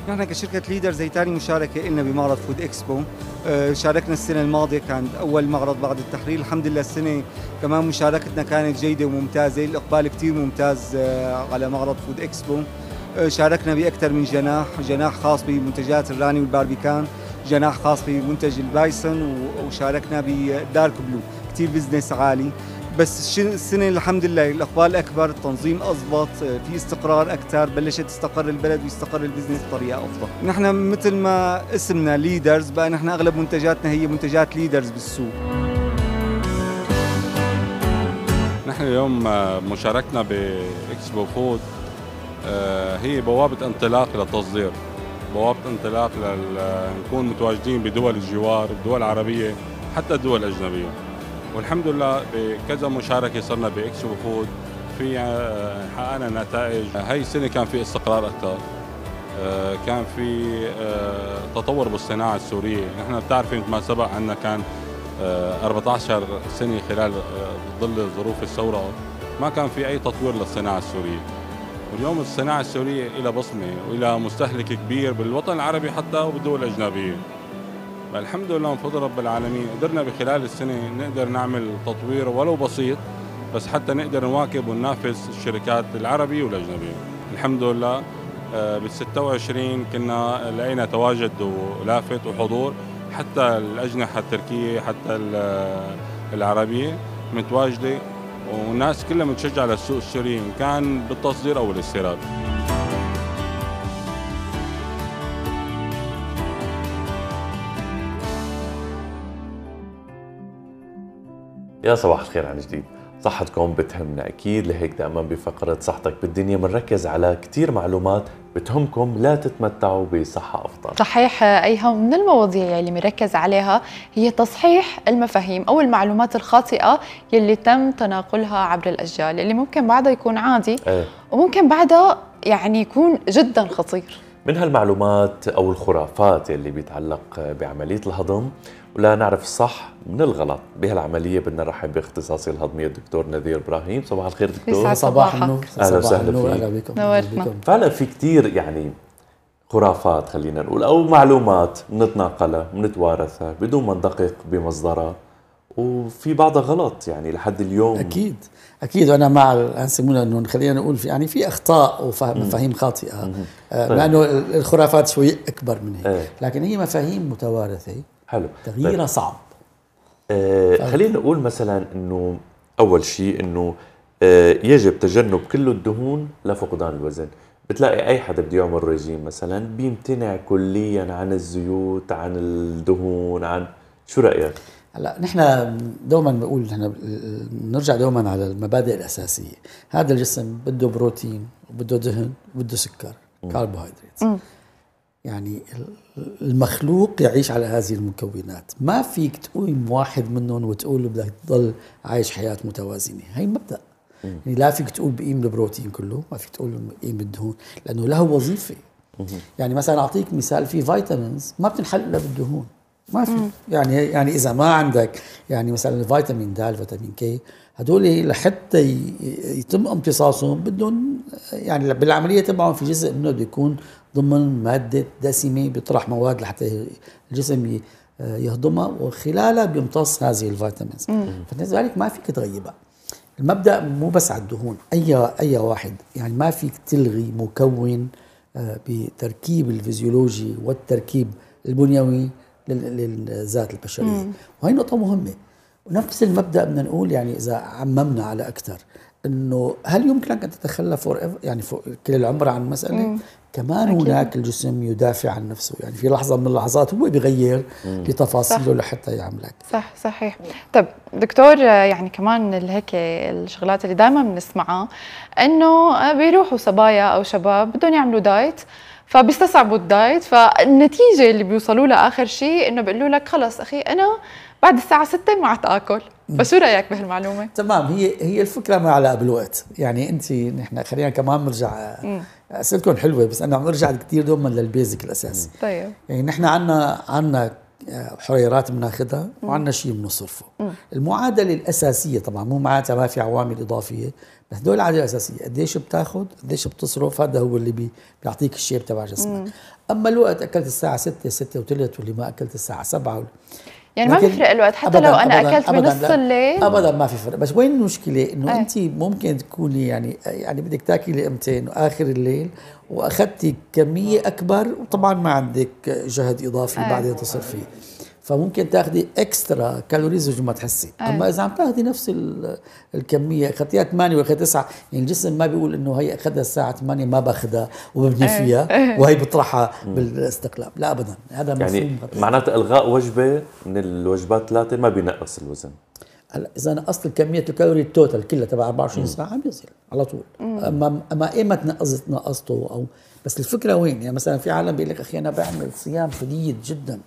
نحن كشركة ليدرز هي ثاني مشاركة لنا بمعرض فود اكسبو. شاركنا السنة الماضية، كان أول معرض بعد التحرير. الحمد لله السنة كمان مشاركتنا كانت جيدة وممتازة، الإقبال كتير ممتاز على معرض فود اكسبو. شاركنا بأكثر من جناح خاص بمنتجات الراني والباربيكان، جناح خاص بمنتج البايسون، وشاركنا بدارك بلو. كتير بزنس عالي. بس السنة الحمد لله الإقبال أكبر، التنظيم أضبط، في استقرار أكثر، بلشت تستقر البلد ويستقر البزنس بطريقة أفضل. نحن مثل ما اسمنا ليدرز، بقى نحن أغلب منتجاتنا هي منتجات ليدرز بالسوق. نحن اليوم مشاركتنا بإكسبو فود هي بوابة انطلاق للتصدير، بوابة انطلاق نكون متواجدين بدول الجوار، الدول العربية حتى الدول الأجنبية. والحمد لله بكذا مشاركة صرنا بإكسبو فود، في حققنا نتائج. هاي السنة كان في استقرار أكثر، كان في تطور بالصناعة السورية. نحن بتعرفين ما سبق عندنا كان 14 سنة خلال ظل ظروف الثورة ما كان في أي تطوير للصناعة السورية. واليوم الصناعة السورية إلى بصمة وإلى مستهلك كبير بالوطن العربي حتى وبالدول الأجنبية. الحمد لله من فضل رب العالمين قدرنا بخلال السنة نقدر نعمل تطوير ولو بسيط، بس حتى نقدر نواكب وننافس الشركات العربية والأجنبية. الحمد لله بال 26 كنا لقينا تواجد ولافت وحضور، حتى الأجنحة التركية حتى العربية متواجدة، والناس كلها متشجعة للسوق السوري إن كان بالتصدير أو الاستيراد. يا صباح الخير عن جديد. صحتكم بتهمنا أكيد، لهيك دائما بفقرة صحتك بالدنيا بنركز على كتير معلومات بتهمكم لا تتمتعوا بصحة أفضل. صحيح. أيها من المواضيع اللي بنركز عليها هي تصحيح المفاهيم أو المعلومات الخاطئة يلي تم تناقلها عبر الأجيال، اللي ممكن بعدها يكون عادي وممكن بعدها يعني يكون جدا خطير. من هالمعلومات أو الخرافات اللي بيتعلق بعملية الهضم، ولا نعرف الصح من الغلط بهالعملية. بدنا نرحب باختصاصي الهضمية الدكتور نذير إبراهيم. صباح الخير دكتور. صباح النور. أهلا وسهلا فيك. أهلا بكم. نورتنا. فعلا في كتير يعني خرافات خلينا نقول، أو معلومات بنتناقلها بنتوارثها بدون ما ندقق بمصدرها، وفي بعضها غلط يعني لحد اليوم. أكيد وأنا مع يسمونها إنه خلينا نقول في أخطاء ومفاهيم خاطئة، لأنه الخرافات شوي أكبر من هيك، لكن هي مفاهيم متوارثة. حلو. تغييرها صعب. خلينا نقول مثلا إنه أول شيء إنه يجب تجنب كل الدهون لفقدان الوزن. بتلاقي أي حدا بده يعمل رجيم مثلا بيمتنع كليا عن الزيوت، عن الدهون، عن شو رأيك؟ هلا نحن دوما بنقول نحن بنرجع دوما على المبادئ الأساسية. هذا الجسم بده بروتين وبده دهن وبده سكر، كاربوهيدرات. يعني المخلوق يعيش على هذه المكونات، ما فيك تقوم واحد منهم وتقول بدك تضل عايش حياة متوازنة. هي مبدأ. يعني لا فيك تقول بقيم البروتين كله، ما فيك تقول بقيم الدهون، لأنه له وظيفة. يعني مثلا أعطيك مثال، في فيتامينز ما بتنحل إلا بالدهون، ما في. يعني إذا ما عندك يعني مثلا الفيتامين د، الفيتامين كي، هدول لحتى يتم امتصاصهم بدهم يعني بالعملية تبعهم في جزء منه بده يكون ضمن مادة دسمة بيطرح مواد لحتى الجسم يهضمها، وخلالها بيمتص هذه الفيتامينز. فلذلك ما فيك تغيبها. المبدأ مو بس على الدهون، أي واحد يعني ما فيك تلغي مكون بتركيب الفيزيولوجي والتركيب البنيوي للذات البشرية. وهي نقطة مهمة. ونفس المبدأ بدنا نقول يعني إذا عممنا على أكثر إنه هل يمكنك أن تتخلى يعني كل العمر عن مسألة؟ كمان أكيد. هناك الجسم يدافع عن نفسه، يعني في لحظة من اللحظات هو بيغير لتفاصيله لحتى يعملك. صحيح. طب دكتور، يعني كمان هيك الشغلات اللي دائما بنسمعها انه بيروحوا صبايا او شباب بدهم يعملوا دايت، فبيستصعبوا الدايت، فالنتيجة اللي بيوصلوا لها آخر شيء إنه بيقولوا لك خلص أخي أنا بعد الساعة 6 ما عاد آكل. فشو رأيك بهالمعلومة؟ تمام. هي الفكرة ما على بالوقت. يعني نحن خلينا كمان نرجع، أسئلتكم حلوة بس أنا عم نرجع كتير دوما للبيزك الأساسي. طيب. يعني نحن عنا حريرات بناخذها وعندنا شيء بنصرفه. المعادله الاساسيه طبعا مو معناتها ما في عوامل اضافيه، بس هدول العادله الاساسيه، قديش بتاخذ قديش بتصرف، هذا هو اللي بيعطيك الشيب تبع جسمك. اما الوقت اكلت الساعه 6 6 وثلث واللي ما اكلت الساعه 7 يعني ما بيفرق الوقت حتى لو انا اكلت بنص الليل؟ ابدا ما في فرق. بس وين المشكله؟ انه انت ممكن تكوني يعني بدك تاكلي لقمتين واخر الليل واخذتي كميه اكبر، وطبعا ما عندك جهد اضافي بعدين تصرفيه، فممكن تاخذي اكسترا كالوريز وجو ما تحسي. اما اذا عم تاخذي نفس الكميه اخذتيها 8 واخذ 9، يعني الجسم ما بيقول انه هي اخذها الساعه 8 ما باخذها وببني فيها وهي بطرحها بالاستقلاب، لا ابدا. هذا يعني معناته الغاء وجبه من الوجبات 3 ما بينقص الوزن. هلا اذا نقصت كميه الكالوري التوتال كلها تبع 24 ساعه بينزل على طول. اما ايمت نقصته او بس الفكره وين؟ يعني مثلا في عالم بيقول لك اخي انا بعمل صيام شديد جدا.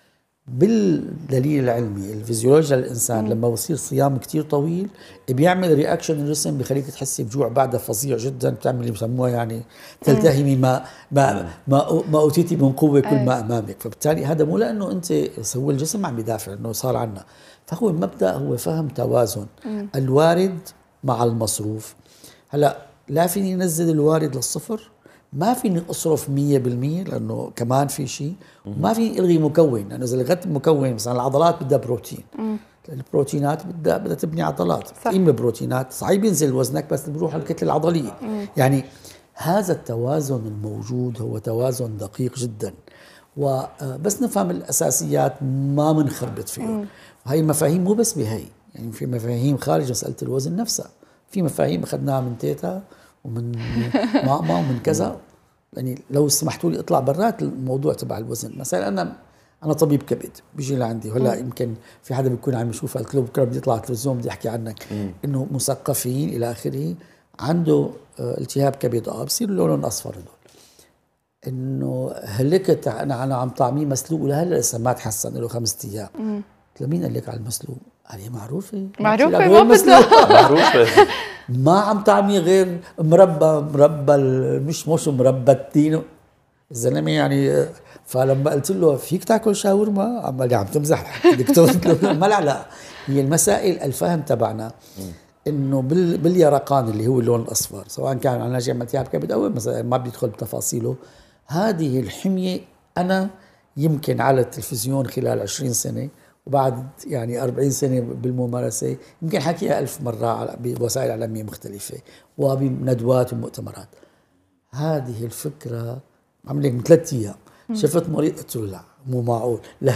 بالدليل العلمي الفيزيولوجيا للانسان لما بصير صيام كتير طويل بيعمل رياكشن الجسم بيخليك تحسي بجوع بعدها فظيع جدا، بتعمل اللي بسموها يعني تلتهمي ما اوتيتي من قوه كل ما امامك. فبالتالي هذا مو لانه انت هو الجسم عم يدافع انه صار عنا، فهو المبدا هو فهم توازن الوارد مع المصروف. هلا لا فيني ننزل الوارد للصفر، ما فيني اصرف 100% لانه كمان في شيء، وما فيني الغي مكون، لانه اذا لغيت مكون مثلا العضلات بدها بروتين، البروتينات بدها تبني عضلات، تقيم البروتينات صحيح بينزل وزنك بس بروح الكتله العضليه. يعني هذا التوازن الموجود هو توازن دقيق جدا، وبس نفهم الاساسيات ما منخربط فيه. وهي المفاهيم مو بس بهي، يعني في مفاهيم خارج مساله الوزن نفسها، في مفاهيم اخذناها من تيتا ومن ماما ومن كذا. يعني لو سمحتوا لي اطلع برات الموضوع تبع الوزن. مثلا انا طبيب كبد، بيجي لعندي هلا يمكن في حدا بيكون عم يشوف الكلوب بكره بده يطلع على التلفزيون بده يحكي عنك انه مثقفين الى اخره، عنده التهاب كبد بصير لونهم اصفر هدول، انه هلكت انا عم طعميه مسلوق ولهلا لسه ما تحسن له 5 ايام. مين قال لك على المسلوق؟ هي معروفه ما بدها معروفه ما عم طعمي غير مربى مش مربى التين الزلمه يعني. فلما قلت له فيك تاكل شاورما عم لي عم تمزح دكتور، ما لا هي المسائل الفهم تبعنا انه باليرقان اللي هو اللون الاصفر، سواء كان عن ناجي التهاب كبد او مثلا ما بيدخل بتفاصيله. هذه الحميه انا يمكن على التلفزيون خلال 20 سنه وبعد يعني 40 سنة بالممارسة يمكن حكيها 1000 مرة بوسائل إعلامية مختلفة وبندوات ومؤتمرات. هذه الفكرة عملك من 3 أيام شفت مريض قلت له لا مو معقول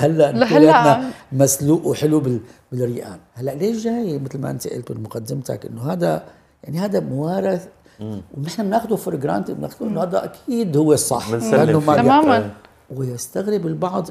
لهلا مسلوق وحلو بالريقان. هلا ليش جاي مثل ما انت قلت بمقدمتك انه هذا يعني هذا موارث ونحن بناخذه فور جرانتد، بناخذه انه هذا اكيد هو الصح تماما. ويستغرب البعض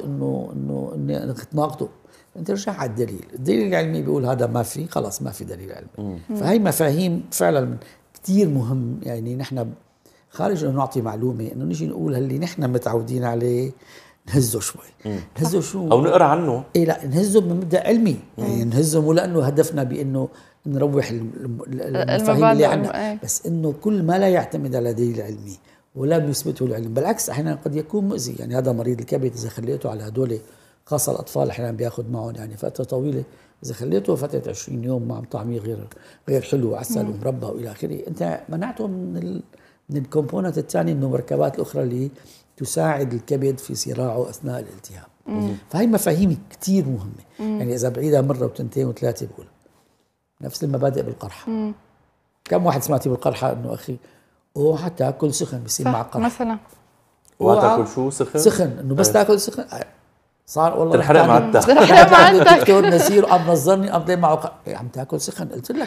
انه ناقضه. انت رجع على الدليل العلمي بيقول هذا ما في، خلاص ما في دليل علمي. فهي مفاهيم فعلا كثير مهم. يعني نحن خارج انه نعطي معلومه انه نيجي نقول اللي نحن متعودين عليه نهزه شوي. نهزه شو؟ او نقرا عنه. ايه لا نهزه بمبدا علمي، يعني نهزه مو لانه هدفنا بانه نروح المفاهيم اللي عندنا، بس انه كل ما لا يعتمد على دليل علمي ولا بيثبته العلم، بالعكس احيانا قد يكون مؤذي. يعني هذا مريض الكبد اذا خليته على هدول، خاصه الاطفال احيانا بياخذ معهم يعني فتره طويله، اذا خليته فتره 20 يوم مع طعميه غير حلو وعسل ومربى والى اخره، انت منعته من الكومبوننت الثاني من المركبات الاخرى اللي تساعد الكبد في صراعه اثناء الالتهاب. فهي مفاهيم كثير مهمه. يعني اذا بعيدها مره وتنتين وثلاثه بقول نفس المبادئ بالقرحه. كم واحد سمعتي بالقرحه انه اخي اوعى تاكل سخن بيصير مع القرحه مثلا، اوعى تاكل شو سخن انه بس تاكل سخن صار والله تنحرق معدتك. دكتور نسير عم نظرني عم طيب معه عم تاكل سخن، قلت لك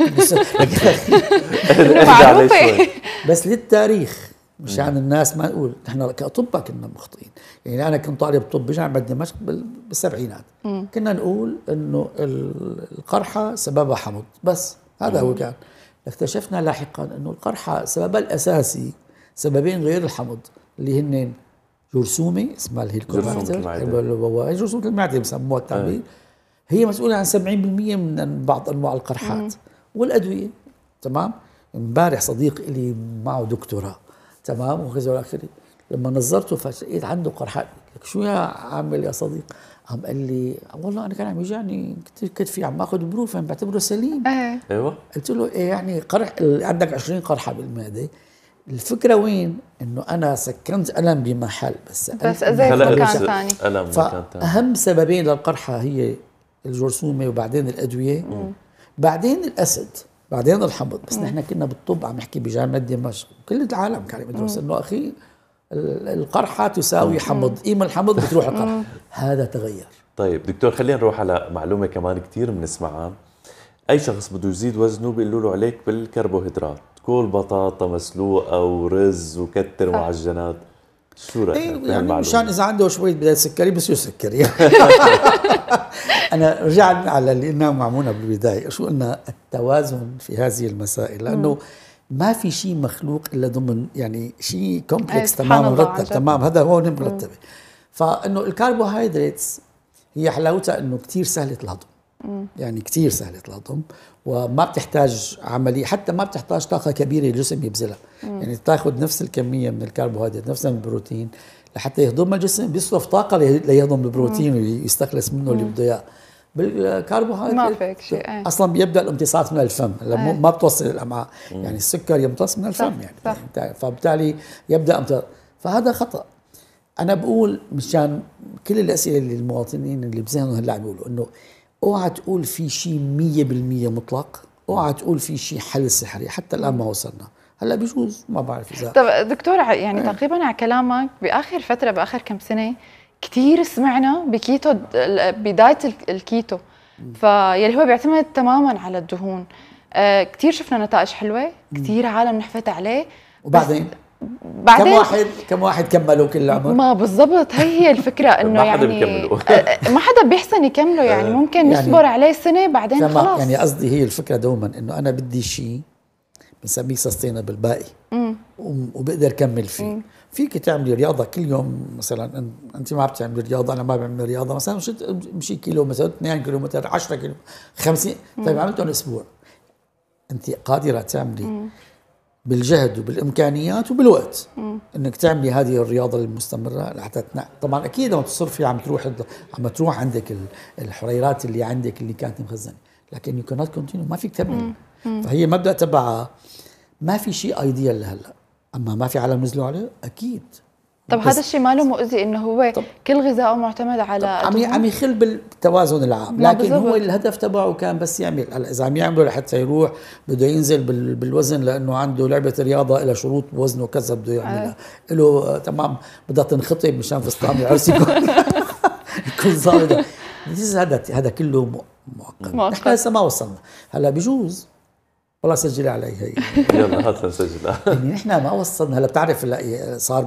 معروفه. بس للتاريخ مشان الناس ما نقول نحن كاطباء كنا مخطئين. يعني انا كنت طالب طب بجامعه دمشق بالسبعينات، كنا نقول انه القرحه سببها حمض بس، هذا هو كان. اكتشفنا لاحقا انه القرحه سببها الاساسي سببين غير الحمض اللي هن جرثومه اسمها الهيليكوباكتر، جرثومه المعده بسموها التعبير، هي مسؤوله عن 70% من بعض انواع القرحات، والادويه. تمام. امبارح صديق لي معه دكتوراه، تمام، وكذا والى اخره، لما نظرته فلقيت عنده قرحات. شو يا عامل يا صديق؟ عم قال لي والله انا كان عم يوجعني كثير كتفي، عم اخذ بروفين بعتبره سليم. ايوه. قلت له ايه يعني قرح عندك 20 قرحه بالمعده. الفكره وين؟ انه انا سكنت الم بمحل بس اذيت مكان ثاني. فاهم سببين للقرحه هي الجرثومه وبعدين الادويه بعدين الاسد بعدين الحمض. بس نحن كنا بالطب عم نحكي بجامعه دمشق، كل العالم كان يدرس انه اخي القرحه تساوي حمض، قيمه الحمض بتروح القرحه. هذا تغير. طيب دكتور، خلينا نروح على معلومه كمان كثير بنسمعها. اي شخص بده يزيد وزنه بيقولوا له عليك بالكربوهيدرات، كل بطاطا مسلوقه ورز وكتر معجنات. شو رايك يعني مشان اذا عنده شويه بدايه سكري بس سكري. انا رجعنا على اللي قلناه معمونا بالبدايه، شو قلنا؟ التوازن في هذه المسائل، لانه ما في شيء مخلوق الا ضمن يعني شيء كومبلكس تمام مرتب تمام. هذا هو مرتبه. فانه الكربوهيدرات هي حلاوتها انه كثير سهله الهضم، يعني كثير سهله الهضم وما بتحتاج عمليه، حتى ما بتحتاج طاقه كبيره الجسم يبذلها. يعني تاخذ نفس الكميه من الكربوهيدرات نفس البروتين لحتى يهضمها الجسم، بيصرف طاقه ليهضم البروتين ويستخلص منه اللي بده اياه. بالكربوهيدرات ما فيك شيء. اصلا بيبدا الامتصاص من الفم، ما بتوصل الامعاء. يعني السكر يمتص من الفم يعني فبالتالي يبدا امتصاص. فهذا خطا. انا بقول مشان كل الاسئله اللي المواطنين اللي بذهنهم هلا عم بيقولوا انه اوعى تقول في شيء 100% مطلق، اوعى تقول في شيء حل سحري، حتى الان ما وصلنا. هلا بجوز ما بعرف اذا. طب دكتور يعني تقريبا على كلامك باخر فتره باخر كم سنه كثير سمعنا بكيتو، بدايه الكيتو فيلي هو بيعتمد تماما على الدهون. كثير شفنا نتائج حلوه، كثير عالم نحفت عليه. وبعدين كم واحد كملوا كل العمر؟ ما بالضبط، هي الفكره انه يعني ما حدا بيحسن يكمله. يعني ممكن يعني نصبر عليه سنه بعدين خلاص. يعني قصدي هي الفكره دوما انه انا بدي شيء بنسميه سستينبل باقي وبقدر كمل فيه. فيك تعملي رياضه كل يوم، مثلا انت ما بتعملي رياضه، انا ما بعمل رياضه، مثلا مشي كيلو مثلا 2 كيلومتر 10 كيلو 50. طيب عملتهم اسبوع، انت قادره تعملي بالجهد وبالامكانيات وبالوقت انك تعملي هذه الرياضه المستمره لحتى طبعا اكيد لما تصرفي عم تروح عندك الحريرات اللي عندك اللي كانت مخزنه، لكن يو كانت كونتينيو، ما فيك تكمل. فهي المبدا تبعها ما في شيء ايديال لهلا، اما ما في عالم نزلوا عليه اكيد. طب هذا الشيء ما له مؤذي انه هو كل غذائه معتمد على عم يخل بالتوازن العام، لكن هو الهدف تبعه كان بس يعمل. هلا اذا عم يعمله لحتى يروح بده ينزل بالوزن لانه عنده لعبه رياضه لها شروط وزنه كذا بده يعملها له تمام، بدها تنخطب مشان فستان العرس يكون ظابط. هذا كله مؤقت. نحن لسه ما وصلنا. هلا بجوز والله سجلي علي هي. يلا هات نسجلها. يعني نحن ما وصلنا. هلا بتعرف صار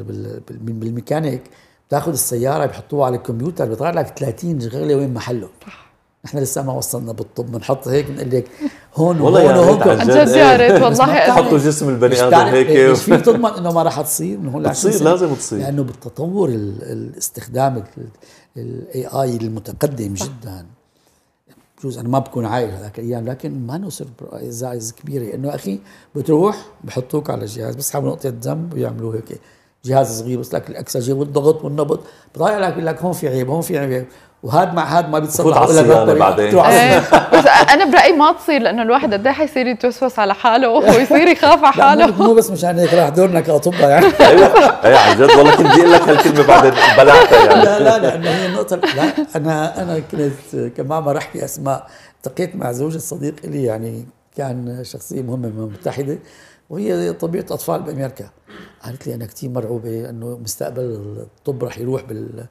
بالميكانيك بتاخذ السياره بحطوها على الكمبيوتر بيطلع لك 30 شغله وين محله. نحن لسه ما وصلنا بالطب، بنحط هيك بنقول لك هون وهون وهون. عن جد يا ريت والله حطوا جسم البني ادم هيك. مش في تضمن انه ما راح تصير من هون تصير، لازم تصير، لانه بالتطور الاستخدام الاي اي المتقدم جدا. بجوز انا ما بكون عايش هذاك الايام، لكن ما نوصل سربرايز كبيره انه اخي بتروح بحطوك على جهاز بسحبوا نقطه دم ويعملوا هيك جهاز صغير بس لك الاكسجين والضغط والنبض، بطلع لك بيقول لك هون في عيب هون في عيب، وهذا مع هذا ما بيتصلح ولا بعدين. بس انا برايي ما تصير، لانه الواحد قد ايه حيصير يتوسوس على حاله ويصير يخاف على حاله. مو بس مشان هيك راح دورنا كاطباء يعني. ايوه عن جد والله كنت بدي اقول لك هالكلمه بعدين بلعتها يعني. لا لانه هي النقطه. لا انا كنت كمان ما رح اسماء، التقيت مع زوجة صديق لي يعني كان شخصيه مهمه بالامم المتحده، وهي طبيعه اطفال بامريكا. قالت لي انا كثير مرعوبه انه مستقبل الطب رح يروح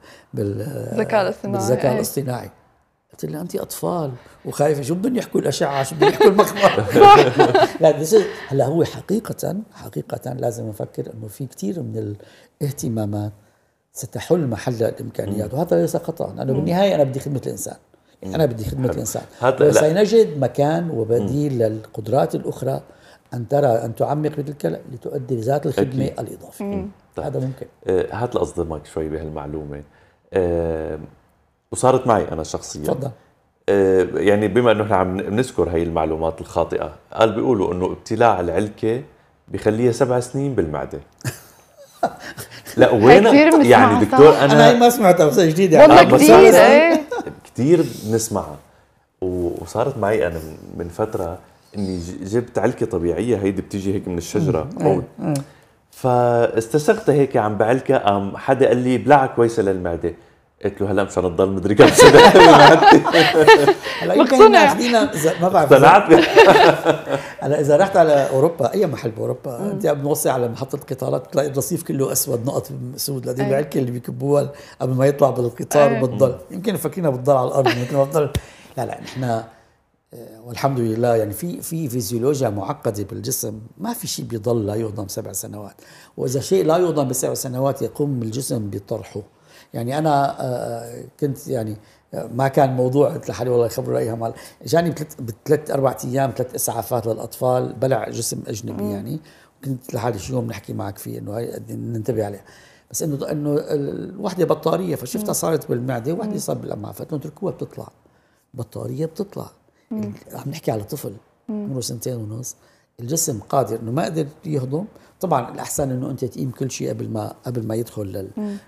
بالذكاء الاصطناعي. قلت لها انت اطفال وخايفه، شو بدهم يحكوا الاشعه، شو بدهم يحكوا المخبر. لا هلا هو حقيقه لازم نفكر انه في كثير من الاهتمامات ستحل محل الامكانيات، وهذا ليس خطا، لانه بالنهايه انا بدي خدمه الانسان. انا بدي خدمه الانسان، وسنجد مكان وبديل للقدرات الاخرى أن تعمق بالكلام لتؤدي لذات الخدمة الإضافية. هذا ممكن. هات لأصدمك شوي بهالمعلومة. وصارت معي أنا شخصيا. تفضل. يعني بما أنه نحن عم نذكر هاي المعلومات الخاطئة، بيقولوا أنه ابتلاع العلكة بيخليها 7 سنين بالمعدة. لا وين كثير بنسمعها يعني دكتور صح؟ انا هي انا ما سمعتها بس جديده والله بس كثير أنا- ايه. كثير بنسمعها وصارت معي انا من فتره اني جبت علكه طبيعيه هيدي بتيجي هيك من الشجره عود فاستسقتها هيك عم بعلكها قام حدا قال لي بلعها كويسه للمعده قلت له هلا مشان تضل مدري كم سنه هلا يمكن مقتنع. اخذينا ما بعرف اقتنعت هلا اذا رحت على اوروبا اي محل باوروبا انت بنوصي على محطه قطارات تلاقي الرصيف كله اسود نقط سود لهذه العلكه اللي بيكبوها قبل ما يطلع بالقطار وبتضل يمكن فاكرينها بتضل على الارض مثل ما بتضل. لا نحن والحمد لله يعني في فيزيولوجيا معقده بالجسم، ما في شيء بيضل لا يهضم 7 سنوات، واذا شيء لا يهضم ب7 سنوات يقوم الجسم بطرحه. يعني انا كنت يعني ما كان موضوع قلت لحالي والله خبر رايها مال جاني بثلاث 4 ايام 3 اسعافات للاطفال بلع جسم اجنبي يعني، كنت لحالي شو يوم نحكي معك فيه انه هي ننتبه عليها، بس انه الوحده بطاريه فشفتها صارت بالمعده وحده صار بالامعاء فقلت لهم اتركوها بتطلع بطاريه بتطلع. عم نحكي على طفل عمره 2 ونص الجسم قادر انه ما قدر يهضم. طبعا الاحسن انه انت تقيم كل شيء قبل ما يدخل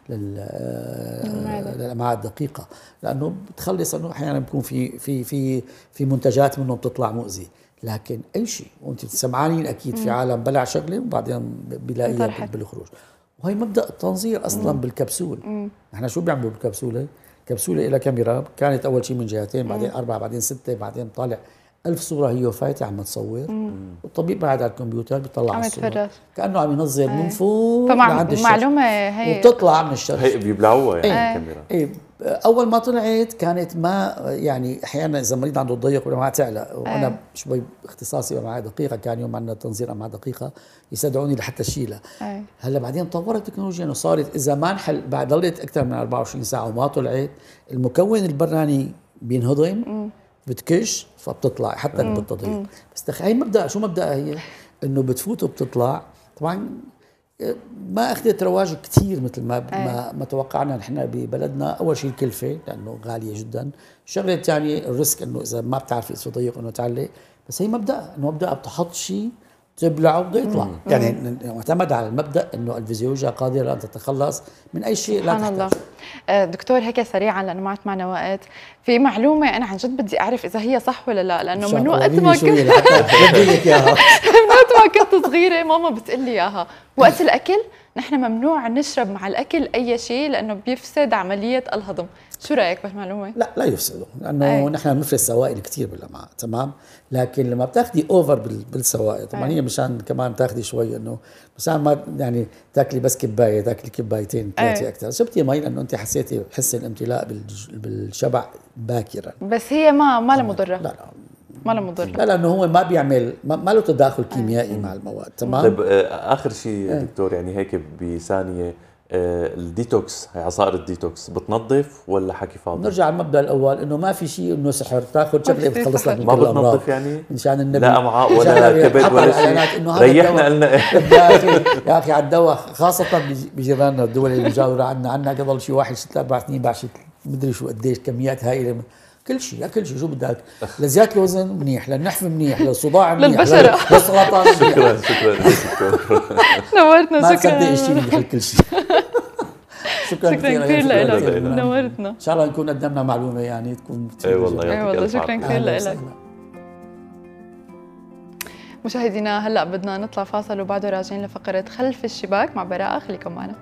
للامعاء الدقيقه، لانه بتخلص انه احيانا بيكون في منتجات منه بتطلع مؤذي، لكن اي شيء وانت سمعانين اكيد في عالم بلع شغله وبعدين بيلاقيها بالخروج. وهي مبدا التنظير اصلا بالكبسول. نحن شو بيعملوا بالكبسوله؟ كبسوله لها كاميرا كانت اول شيء من جهتين بعدين 4 بعدين 6 بعدين طالع 1000 صورة هي فايتة عم تصور والطبيب قاعد على الكمبيوتر بيطلع على الصورة كأنه عم ينظر من فوق لعند الشاشة معلومة هي وبتطلع من الشاشة هي بيبلعوها يعني الكاميرا. أول ما طلعت كانت ما يعني أحيانا إذا المريض عنده ضيق ولا ما تعلق وأنا شوي اختصاصي أمعاء دقيقة كان يوم عندنا تنظير أمعاء دقيقة يستدعوني لحتى أشيلها. هلا بعدين طورت التكنولوجيا إنه صارت إذا ما انحل بعد ضلت أكثر من 24 ساعة وما طلعت المكون البراني بينهضم بتكش فبتطلع حتى بالتضييق. بس تخيل مبدا شو مبدأها هي انه بتفوت وبتطلع. طبعا ما اخذت رواج كثير مثل ما توقعنا نحن ببلدنا. اول شيء الكلفه لانه غاليه جدا، الشغله الثانيه الريسك انه اذا ما بتعرفي تضيق انه تعلق. بس هي مبدا انه مبدا بتحط شيء تبلعه بده يطلع. يعني معتمد على المبدا انه الفيزيولوجيا قادره ان تتخلص من اي شيء لا تحتاج. دكتور هيك سريعا لانه ما عاد معنا وقت، في معلومه انا عن جد بدي اعرف اذا هي صح ولا لا، لانه من وقت ما كنت من وقت ما كنت صغيره ماما بتقول لي اياها. وقت الاكل نحن ممنوع نشرب مع الاكل اي شيء لانه بيفسد عمليه الهضم. شو رايك بهالمعلومه؟ لا يفسدوا لانه نحن بنفرز سوائل كثير بالامعاء تمام، لكن لما بتاخذي اوفر بالسوائل طبعا هي مشان كمان تاخذي شوي انه مشان ما يعني تاكلي بس كبايه تاكلي كبايتين 3 اكثر شربتي مي لانه انت حسيتي حس الامتلاء بالشبع باكرا. بس هي ما لها مضره. لا ما له مضر. لا لانه هو ما بيعمل ما له تداخل كيميائي مع المواد تمام. طيب اخر شيء دكتور يعني هيك بثانيه الديتوكس هي عصائر الديتوكس بتنظف ولا حكي فاضي؟ نرجع على المبدا الاول انه ما في شيء انه سحر تاخذ شغله بتخلص لك من ما كل الامراض. بتنظف يعني مشان النبي لا امعاء ولا كبد ولا شيء. ريحنا قلنا يا اخي على الدواء خاصه بجيراننا الدول اللي مجاوره عنا قبل شي 1 6 4 سنين بعد مدري شو قديش كميات هائله كل شيء شو بدك لزيادة الوزن منيح للنحف منيح للصداع منيح للبشرة للسرطان منيح. شكرا دكتور نورتنا. ما تصدق شيء بيحل كل شيء. شكرا كثير لك نورتنا. ان شاء الله نكون قدمنا معلومه يعني تكون اي والله اي والله شكرا كثير لك. مشاهدينا هلا بدنا نطلع فاصل وبعده راجعين لفقره خلف الشباك مع براءه، خليكم معنا.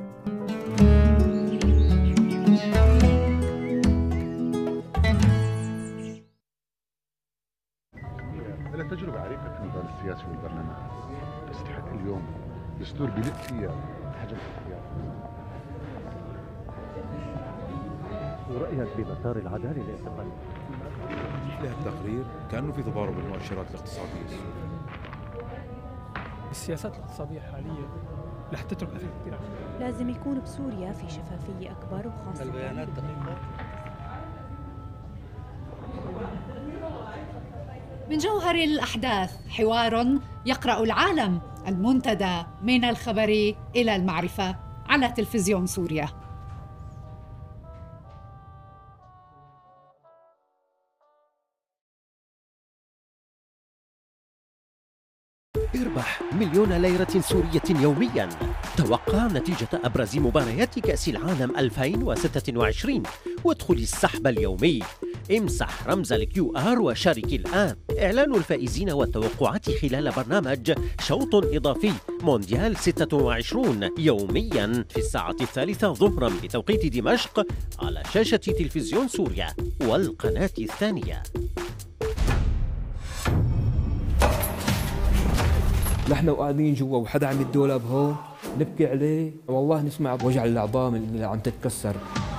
تجربة عريقة في المجال السياسي والبرلمان تستحق اليوم دستور بيلق فيها حجم الاختيار. ورأيك بمسار العدالة الاقتصادية؟ له التقرير كأنه في تضارب بالمؤشرات الاقتصادية السورية. السياسات الاقتصادية الحالية رح تترك أثر كثير. لازم يكون بسوريا في شفافية أكبر وخاصة البيانات دقيقة. من جوهر الأحداث حوار يقرأ العالم، المنتدى من الخبر إلى المعرفة على تلفزيون سوريا. اربح مليون ليرة سورية يوميا. توقع نتيجة أبرز مباريات كأس العالم 2026 وادخل السحب اليومي. امسح رمز الQR وشارك الآن. إعلان الفائزين والتوقعات خلال برنامج شوط إضافي مونديال 26 يوميا في الساعة 3 ظهرا بتوقيت دمشق على شاشة تلفزيون سوريا والقناة الثانية. نحن وقاعدين جوا وحدا عم الدولاب هون نبكي عليه، والله نسمع بوجع الأعضاء اللي عم تتكسر.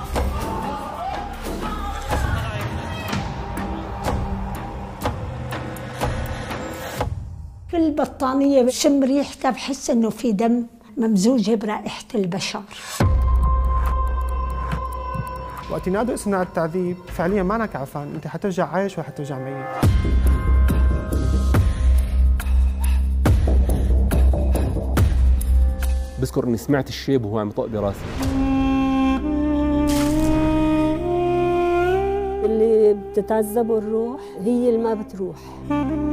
في البطانية بشم ريحتها بحس انه في دم ممزوجة برائحة البشر. وقت ينادوا اسمنا على التعذيب فعليا ما انك عفان، انت حترجع عايش وحترجع ميت. بذكر اني سمعت الشيب وهو عم يطق براسي. اللي بتتعذب الروح هي اللي ما بتروح.